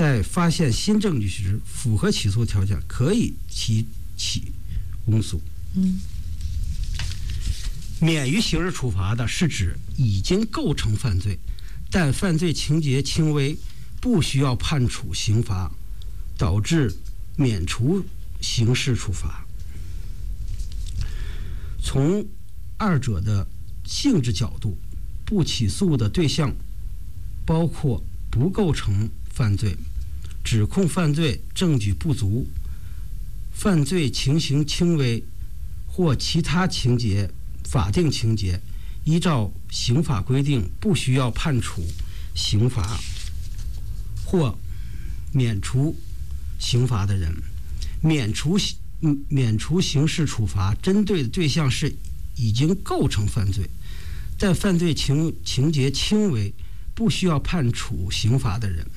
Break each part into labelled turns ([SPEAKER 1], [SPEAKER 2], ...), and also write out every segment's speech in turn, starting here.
[SPEAKER 1] 在发现新证据时符合起诉条件，可以提起公诉。免于刑事处罚的是指已经构成犯罪，但犯罪情节轻微，不需要判处刑罚，导致免除刑事处罚。从二者的性质角度，不起诉的对象包括不构成犯罪、指控犯罪证据不足、犯罪情形轻微或其他情节、法定情节，依照刑法规定不需要判处刑罚或免除刑罚的人。免除刑事处罚针对的对象是已经构成犯罪，但犯罪情节轻微，不需要判处刑罚的人。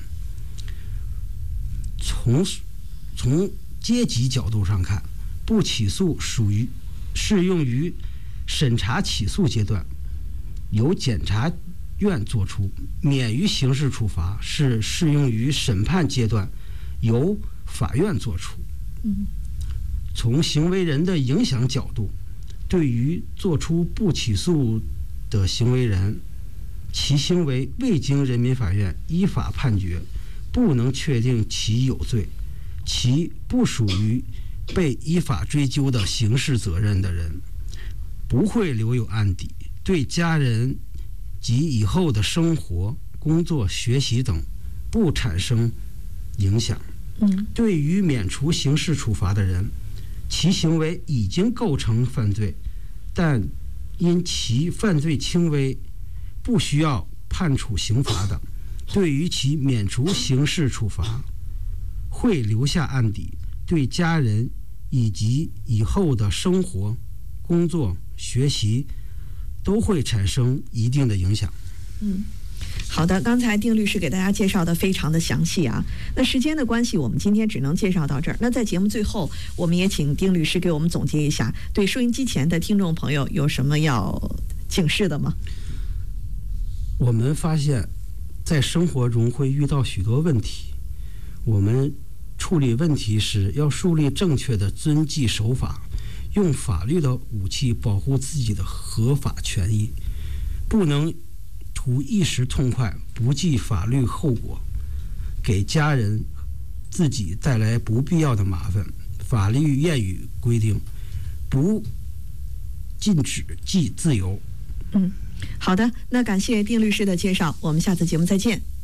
[SPEAKER 1] 从阶级角度上看，不起诉适用于审查起诉阶段，由检察院作出；免于刑事处罚是适用于审判阶段，由法院作出。从行为人的影响角度，对于作出不起诉的行为人，其行为未经人民法院依法判决，不能确定其有罪，其不属于被依法追究的刑事责任的人，不会留有案底，对家人及以后的生活、工作、学习等不产生影响。对于免除刑事处罚的人，其行为已经构成犯罪，但因其犯罪轻微，不需要判处刑罚的，对于其免除刑事处罚，会留下案底，对家人以及以后的生活、工作、学习都会产生一定的影响。
[SPEAKER 2] 好的，刚才丁律师给大家介绍的非常的详细啊。那时间的关系，我们今天只能介绍到这儿。那在节目最后，我们也请丁律师给我们总结一下，对收音机前的听众朋友有什么要警示的吗？
[SPEAKER 1] 我们发现，在生活中会遇到许多问题，我们处理问题时要树立正确的遵纪守法，用法律的武器保护自己的合法权益，不能图一时痛快，不计法律后果，给家人、自己带来不必要的麻烦。法律谚语规定，不禁止即自由。
[SPEAKER 2] 好的，那感谢丁律师的介绍，我们下次节目再见。